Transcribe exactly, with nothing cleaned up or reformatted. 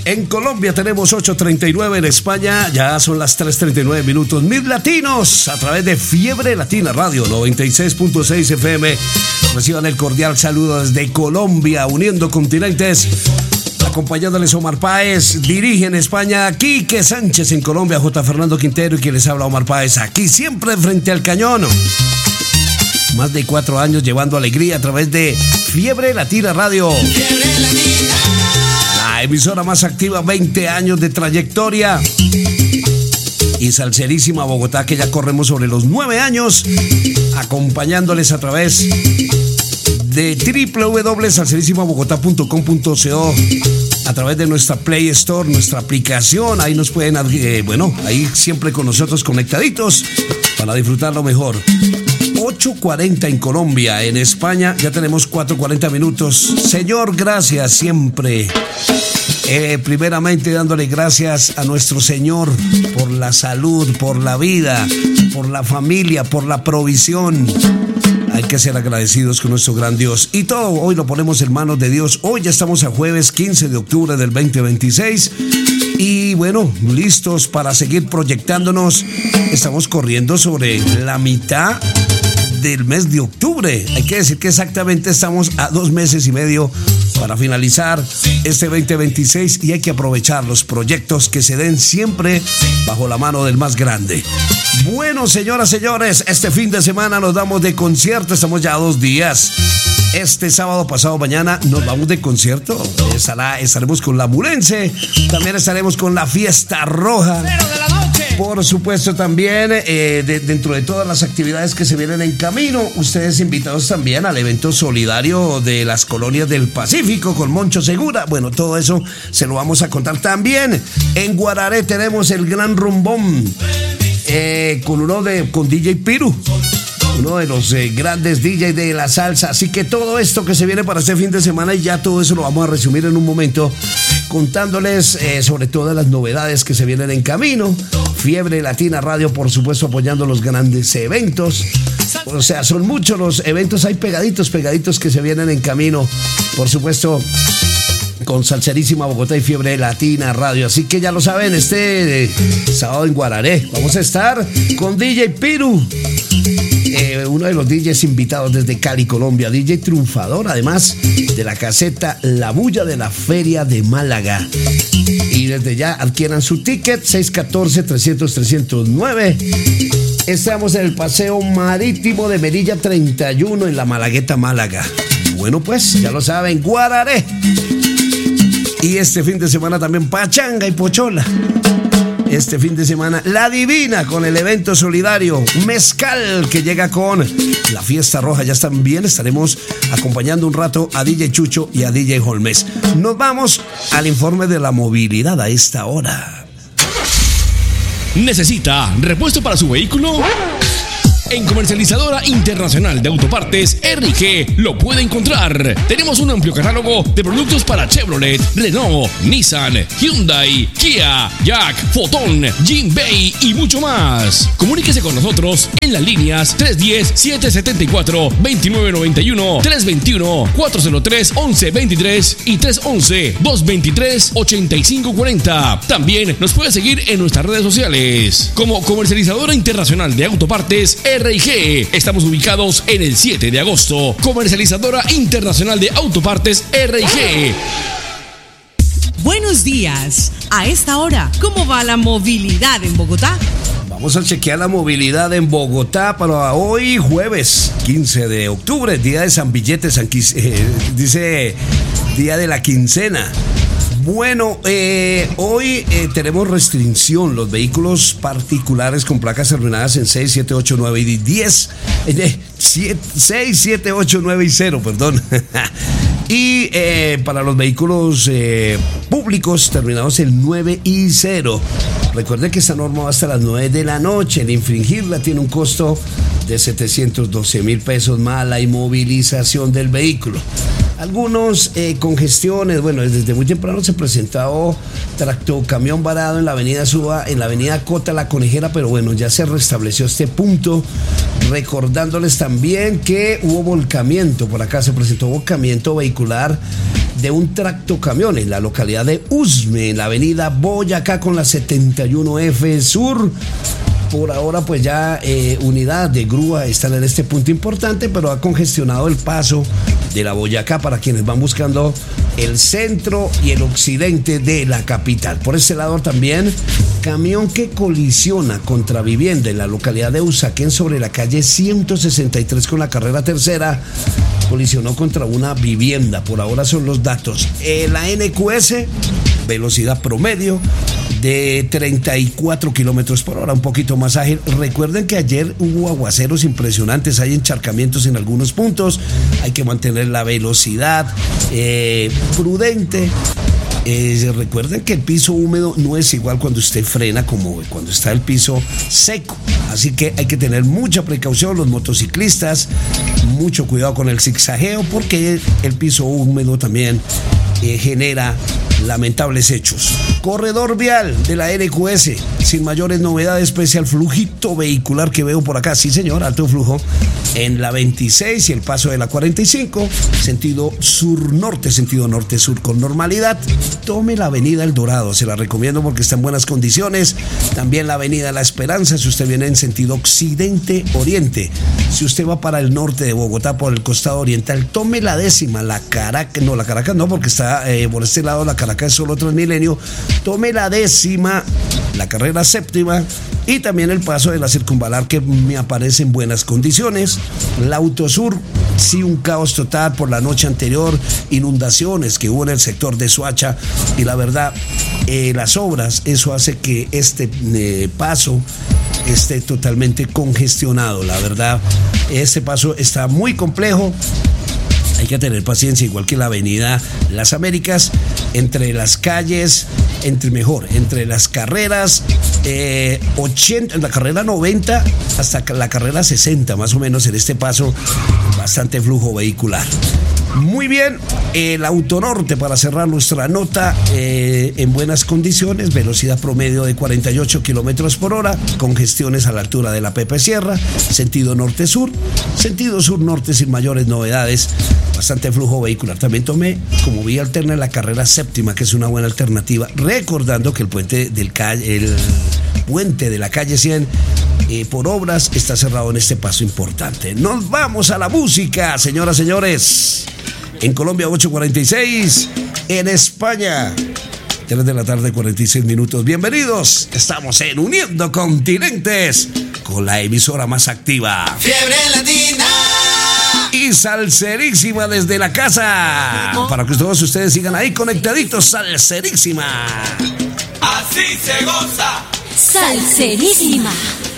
En Colombia tenemos ocho treinta y nueve, en España ya son las tres treinta y nueve minutos. Mis latinos, a través de Fiebre Latina Radio noventa y seis punto seis F M, reciban el cordial saludo desde Colombia, uniendo continentes. Acompañándoles Omar Páez, dirige en España Quique Sánchez, en Colombia J. Fernando Quintero, y quien les habla Omar Páez, aquí siempre frente al cañón. Más de cuatro años llevando alegría a través de Fiebre Latina Radio. Fiebre Latina. La emisora más activa, veinte años de trayectoria. Y Salserísima Bogotá, que ya corremos sobre los nueve años, acompañándoles a través de doble u doble u doble u punto salserísima bogotá punto com punto co, a través de nuestra Play Store, nuestra aplicación. Ahí nos pueden, eh, bueno, ahí siempre con nosotros conectaditos para disfrutar lo mejor. ocho cuarenta en Colombia, en España ya tenemos cuatro cuarenta minutos. Señor, gracias siempre. Eh, primeramente dándole gracias a nuestro Señor por la salud, por la vida, por la familia, por la provisión. Hay que ser agradecidos con nuestro gran Dios. Y todo hoy lo ponemos en manos de Dios. Hoy ya estamos a jueves quince de octubre del veinte veintiséis. Y bueno, listos para seguir proyectándonos. Estamos corriendo sobre la mitad del mes de octubre. Hay que decir que exactamente estamos a dos meses y medio para finalizar este veinte veintiséis, y hay que aprovechar los proyectos que se den siempre bajo la mano del más grande. Bueno, señoras, señores, este fin de semana nos damos de concierto. Estamos ya a dos días. Este sábado, pasado mañana, nos vamos de concierto. Estará, estaremos con la Murense. También estaremos con la Fiesta Roja. Por supuesto, también eh, de, dentro de todas las actividades que se vienen en camino, ustedes invitados también al evento solidario de las colonias del Pacífico con Moncho Segura. Bueno, todo eso se lo vamos a contar también. En Guararé tenemos el gran rumbón eh, con uno de con D J Piru, uno de los eh, grandes D Js de la salsa. Así que todo esto que se viene para este fin de semana, y ya todo eso lo vamos a resumir en un momento, contándoles eh, sobre todas las novedades que se vienen en camino. Fiebre Latina Radio, por supuesto, apoyando los grandes eventos. O sea, son muchos los eventos, hay pegaditos, pegaditos que se vienen en camino. Por supuesto, con Salserísima Bogotá y Fiebre Latina Radio. Así que ya lo saben, este eh, sábado en Guararé vamos a estar con D J Piru, eh, uno de los D Js invitados desde Cali, Colombia, D J triunfador, además de la caseta La Bulla de la Feria de Málaga. Y desde ya adquieran su ticket, seis uno cuatro, trescientos, trescientos nueve. Estamos en el Paseo Marítimo de Merilla treinta y uno, en la Malagueta, Málaga. Bueno, pues ya lo saben, Guararé. Y este fin de semana también Pachanga y Pochola. Este fin de semana La Divina con el evento solidario Mezcal, que llega con la Fiesta Roja. Ya también estaremos acompañando un rato a D J Chucho y a D J Holmes. Nos vamos al informe de la movilidad a esta hora. ¿Necesita repuesto para su vehículo? En Comercializadora Internacional de Autopartes R y G lo puede encontrar. Tenemos un amplio catálogo de productos para Chevrolet, Renault, Nissan, Hyundai, Kia, Jack, Foton, Jinbei y mucho más. Comuníquese con nosotros en las líneas tres uno cero, siete siete cuatro, dos nueve nueve uno, tres dos uno, cuatro cero tres, once veintitrés y tres once, dos veintitrés, ochenta y cinco cuarenta. También nos puede seguir en nuestras redes sociales como Comercializadora Internacional de Autopartes R y G. Estamos ubicados en el siete de agosto. Comercializadora Internacional de Autopartes R y G. Buenos días. A esta hora, ¿cómo va la movilidad en Bogotá? Vamos a chequear la movilidad en Bogotá para hoy, jueves quince de octubre, día de San Billete, San Quis, eh, dice día de la quincena. Bueno, eh, hoy eh, tenemos restricción. Los vehículos particulares con placas terminadas en seis, siete, ocho, nueve y diez. Eh, seis, siete, ocho, nueve y cero, perdón. Y eh, para los vehículos eh, públicos terminados en nueve y cero. Recuerde que esta norma va hasta las nueve de la noche. El infringirla tiene un costo de setecientos doce mil pesos más la inmovilización del vehículo. Algunos eh, congestiones, bueno, desde muy temprano se presentó tractocamión varado en la avenida Suba, en la avenida Cota La Conejera, pero bueno, ya se restableció este punto. Recordándoles también que hubo volcamiento, por acá se presentó volcamiento vehicular de un tractocamión en la localidad de Usme, en la avenida Boyacá con la setenta y uno F Sur. Por ahora pues ya eh, unidad de grúa están en este punto importante, pero ha congestionado el paso de la Boyacá para quienes van buscando el centro y el occidente de la capital. Por este lado también, camión que colisiona contra vivienda en la localidad de Usaquén sobre la calle ciento sesenta y tres con la carrera tercera, colisionó contra una vivienda. Por ahora son los datos. Eh, la N Q S, velocidad promedio de treinta y cuatro kilómetros por hora, un poquito más ágil. Recuerden que ayer hubo aguaceros impresionantes, hay encharcamientos en algunos puntos, hay que mantener la velocidad eh, prudente. Eh, recuerden que el piso húmedo no es igual cuando usted frena como cuando está el piso seco, así que hay que tener mucha precaución los motociclistas, mucho cuidado con el zigzagueo porque el piso húmedo también eh, genera lamentables hechos. Corredor vial de la N Q S, sin mayores novedades pese al flujito vehicular que veo por acá. Sí señor, alto flujo en la veintiséis y el paso de la cuarenta y cinco, sentido sur-norte, sentido norte-sur con normalidad. Tome la avenida El Dorado, se la recomiendo porque está en buenas condiciones. También la avenida La Esperanza si usted viene en sentido occidente-oriente. Si usted va para el norte de Bogotá por el costado oriental, tome la décima, la Caracas, no, la Caracas no, porque está eh, por este lado la Caracas es solo Transmilenio. Tome la décima, la carrera séptima y también el paso de la circunvalar que me aparece en buenas condiciones. La Autosur, sí, un caos total por la noche anterior, inundaciones que hubo en el sector de Soacha y la verdad, eh, las obras, eso hace que este eh, paso esté totalmente congestionado. La verdad, este paso está muy complejo. Hay que tener paciencia, igual que la avenida Las Américas, entre las calles, entre mejor, entre las carreras eh, ochenta, la carrera noventa hasta la carrera sesenta, más o menos en este paso, bastante flujo vehicular. Muy bien, el Autonorte para cerrar nuestra nota eh, en buenas condiciones, velocidad promedio de cuarenta y ocho kilómetros por hora, congestiones a la altura de la Pepe Sierra, sentido norte-sur, sentido sur-norte sin mayores novedades, bastante flujo vehicular. También tomé como vía alterna la carrera séptima, que es una buena alternativa, recordando que el puente del calle, el puente de la calle cien eh, por obras está cerrado en este paso importante. Nos vamos a la música, señoras, señores. En Colombia ocho cuarenta y seis, en España tres de la tarde cuarenta y seis minutos. Bienvenidos, estamos en Uniendo Continentes con la emisora más activa, Fiebre Latina y salserísima desde la casa, para que todos ustedes sigan ahí conectaditos. Salserísima, así se goza. Salserísima.